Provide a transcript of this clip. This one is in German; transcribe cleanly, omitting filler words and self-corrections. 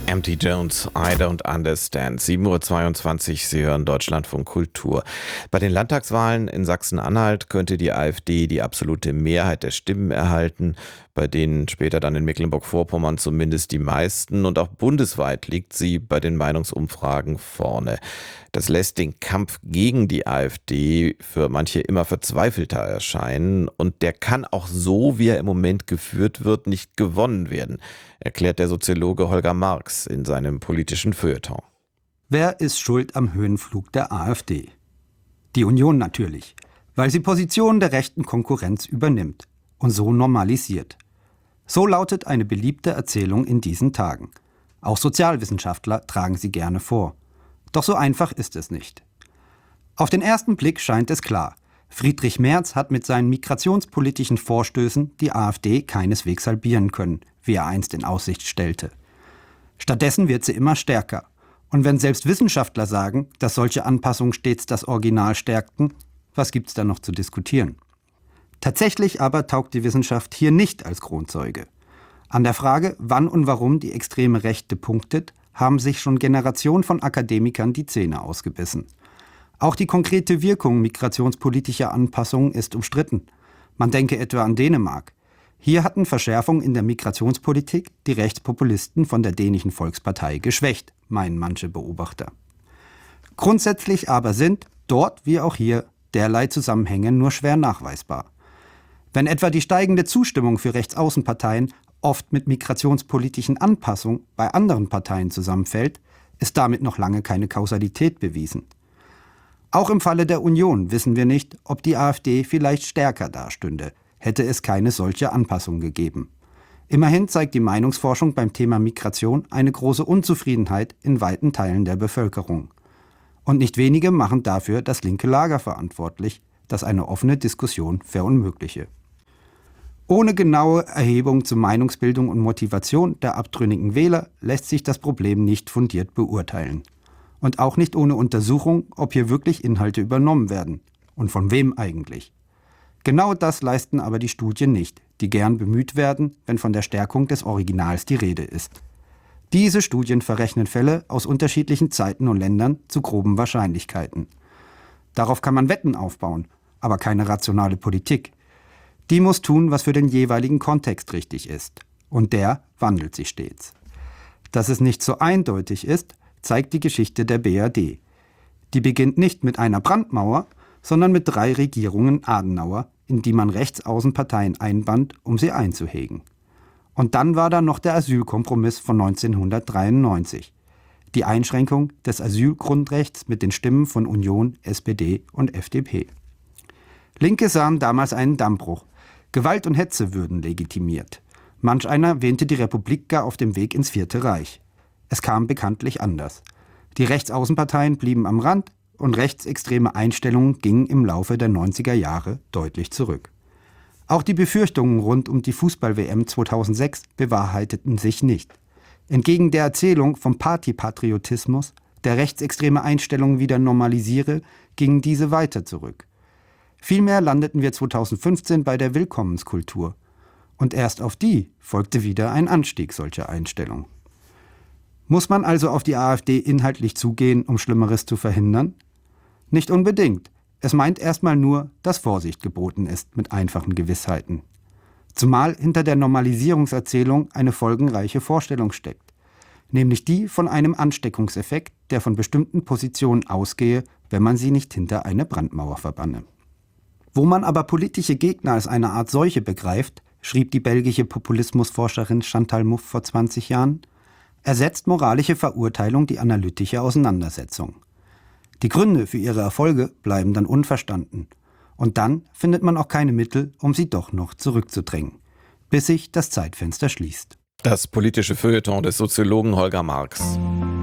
Empty Jones, I Don't Understand. 7:22 Uhr, Sie hören Deutschlandfunk Kultur. Bei den Landtagswahlen in Sachsen-Anhalt könnte die AfD die absolute Mehrheit der Stimmen erhalten, bei denen später dann in Mecklenburg-Vorpommern zumindest die meisten. Und auch bundesweit liegt sie bei den Meinungsumfragen vorne. Das lässt den Kampf gegen die AfD für manche immer verzweifelter erscheinen. Und der kann auch so, wie er im Moment geführt wird, nicht gewonnen werden, erklärt der Soziologe Holger Marx in seinem politischen Feuilleton. Wer ist schuld am Höhenflug der AfD? Die Union natürlich, weil sie Positionen der rechten Konkurrenz übernimmt und so normalisiert. So lautet eine beliebte Erzählung in diesen Tagen. Auch Sozialwissenschaftler tragen sie gerne vor. Doch so einfach ist es nicht. Auf den ersten Blick scheint es klar. Friedrich Merz hat mit seinen migrationspolitischen Vorstößen die AfD keineswegs halbieren können, wie er einst in Aussicht stellte. Stattdessen wird sie immer stärker. Und wenn selbst Wissenschaftler sagen, dass solche Anpassungen stets das Original stärkten, was gibt's da noch zu diskutieren? Tatsächlich aber taugt die Wissenschaft hier nicht als Kronzeuge. An der Frage, wann und warum die extreme Rechte punktet, haben sich schon Generationen von Akademikern die Zähne ausgebissen. Auch die konkrete Wirkung migrationspolitischer Anpassungen ist umstritten. Man denke etwa an Dänemark. Hier hatten Verschärfungen in der Migrationspolitik die Rechtspopulisten von der dänischen Volkspartei geschwächt, meinen manche Beobachter. Grundsätzlich aber sind, dort wie auch hier, derlei Zusammenhänge nur schwer nachweisbar. Wenn etwa die steigende Zustimmung für Rechtsaußenparteien oft mit migrationspolitischen Anpassungen bei anderen Parteien zusammenfällt, ist damit noch lange keine Kausalität bewiesen. Auch im Falle der Union wissen wir nicht, ob die AfD vielleicht stärker dastünde, hätte es keine solche Anpassung gegeben. Immerhin zeigt die Meinungsforschung beim Thema Migration eine große Unzufriedenheit in weiten Teilen der Bevölkerung. Und nicht wenige machen dafür das linke Lager verantwortlich, das eine offene Diskussion verunmögliche. Ohne genaue Erhebung zu Meinungsbildung und Motivation der abtrünnigen Wähler lässt sich das Problem nicht fundiert beurteilen. Und auch nicht ohne Untersuchung, ob hier wirklich Inhalte übernommen werden. Und von wem eigentlich? Genau das leisten aber die Studien nicht, die gern bemüht werden, wenn von der Stärkung des Originals die Rede ist. Diese Studien verrechnen Fälle aus unterschiedlichen Zeiten und Ländern zu groben Wahrscheinlichkeiten. Darauf kann man Wetten aufbauen, aber keine rationale Politik. Die muss tun, was für den jeweiligen Kontext richtig ist. Und der wandelt sich stets. Dass es nicht so eindeutig ist, zeigt die Geschichte der BRD. Die beginnt nicht mit einer Brandmauer, sondern mit 3 Regierungen Adenauer, in die man Rechtsaußenparteien einband, um sie einzuhegen. Und dann war da noch der Asylkompromiss von 1993. Die Einschränkung des Asylgrundrechts mit den Stimmen von Union, SPD und FDP. Linke sahen damals einen Dammbruch. Gewalt und Hetze würden legitimiert. Manch einer wähnte die Republik gar auf dem Weg ins Vierte Reich. Es kam bekanntlich anders. Die Rechtsaußenparteien blieben am Rand und rechtsextreme Einstellungen gingen im Laufe der 90er Jahre deutlich zurück. Auch die Befürchtungen rund um die Fußball-WM 2006 bewahrheiteten sich nicht. Entgegen der Erzählung vom Partypatriotismus, der rechtsextreme Einstellungen wieder normalisiere, gingen diese weiter zurück. Vielmehr landeten wir 2015 bei der Willkommenskultur. Und erst auf die folgte wieder ein Anstieg solcher Einstellungen. Muss man also auf die AfD inhaltlich zugehen, um Schlimmeres zu verhindern? Nicht unbedingt. Es meint erstmal nur, dass Vorsicht geboten ist mit einfachen Gewissheiten. Zumal hinter der Normalisierungserzählung eine folgenreiche Vorstellung steckt. Nämlich die von einem Ansteckungseffekt, der von bestimmten Positionen ausgehe, wenn man sie nicht hinter eine Brandmauer verbanne. Wo man aber politische Gegner als eine Art Seuche begreift, schrieb die belgische Populismusforscherin Chantal Mouffe vor 20 Jahren, ersetzt moralische Verurteilung die analytische Auseinandersetzung. Die Gründe für ihre Erfolge bleiben dann unverstanden. Und dann findet man auch keine Mittel, um sie doch noch zurückzudrängen, bis sich das Zeitfenster schließt. Das politische Feuilleton des Soziologen Holger Marx.